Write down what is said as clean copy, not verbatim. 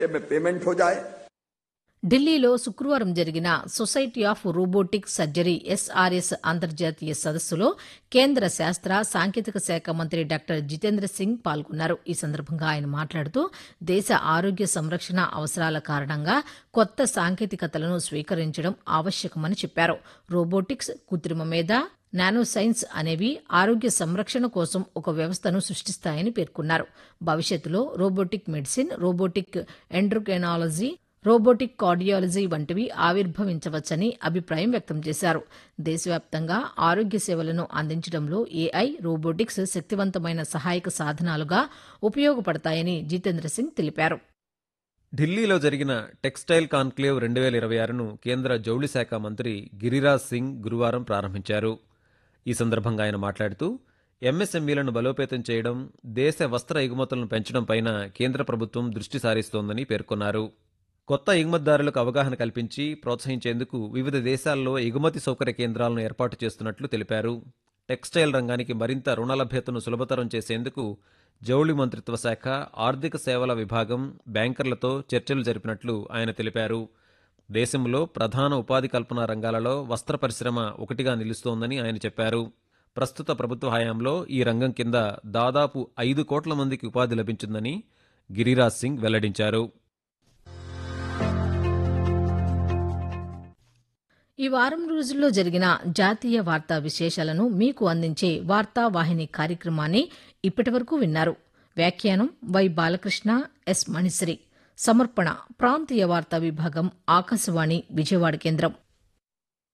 में पेमेंट हो जाए। ఢిల్లీలో శుక్రవారం జరిగిన society of robotic surgery SRS అంతర్జాతీయ సదస్సులో కేంద్ర శాస్త్ర సాంకేతిక శాఖ మంత్రి డాక్టర్ జితేంద్ర సింగ్ పాల్గొన్నారు. ఈ సందర్భంగా ఆయన మాట్లాడుతూ దేశ ఆరోగ్య సంరక్షణ అవసరాల కారణంగా కొత్త సాంకేతికతలను స్వీకరించడం ఆవశ్యకమని చెప్పారు. రోబోటిక్స్, కృత్రిమ మేధ, నానో సైన్స్ అనేవి ఆరోగ్య సంరక్షణ కోసం ఒక వ్యవస్థను సృష్టిస్తాయని పేర్కొన్నారు. భవిష్యత్తులో robotic medicine, robotic ఎండ్రోక్రైనాలజీ, robotic cardiology వంటివి ఆవిర్భవించవచ్చని అభిప్రాయం వ్యక్తం చేశారు. దేశవ్యాప్తంగా ఆరోగ్య సేవలను అందించడంలో ఏఐ, రోబోటిక్స్ శక్తివంతమైన సహాయక సాధనాలుగా ఉపయోగపడతాయని జితేంద్ర సింగ్ తెలిపారు. ఢిల్లీలో జరిగిన టెక్స్టైల్ కాన్క్లేవ్ 2026ను కేంద్ర జౌళి శాఖ మంత్రి గిరిరాజ్ సింగ్ గురువారం ప్రారంభించారు. ఈ సందర్భంగా ఆయన మాట్లాడుతూ ఎంఎస్ఎంఈలను బలోపేతం చేయడం, దేశ వస్త్ర ఎగుమతులను పెంచడంపైన కేంద్ర ప్రభుత్వం దృష్టి సారిస్తోందని పేర్కొన్నారు. కొత్త ఎగుమతిదారులకు అవగాహన కల్పించి ప్రోత్సహించేందుకు వివిధ దేశాల్లో ఎగుమతి సౌకర్య కేంద్రాలను ఏర్పాటు చేస్తున్నట్లు తెలిపారు. టెక్స్టైల్ రంగానికి మరింత రుణ లభ్యతను సులభతరం చేసేందుకు జౌళి మంత్రిత్వ శాఖ, ఆర్థిక సేవల విభాగం, బ్యాంకర్లతో చర్చలు జరిపినట్లు ఆయన తెలిపారు. దేశంలో ప్రధాన ఉపాధి కల్పన రంగాలలో వస్త్ర పరిశ్రమ ఒకటిగా నిలుస్తోందని ఆయన చెప్పారు. ప్రస్తుత ప్రభుత్వ హయాంలో ఈ రంగం కింద దాదాపు 5 కోట్ల మందికి ఉపాధి లభించిందని గిరిరాజ్ సింగ్ వెల్లడించారు. ఈ వారం రోజుల్లో జరిగిన జాతీయ వార్తా విశేషాలను మీకు అందించే వార్తావాహిని కార్యక్రమాన్ని ఇప్పటివరకు విన్నారు. వ్యాఖ్యానం వై బాలకృష్ణ, ఎస్ మణిశ్రీ. సమర్పణ ప్రాంతీయ వార్తా విభాగం, ఆకాశవాణి విజయవాడ కేంద్రం.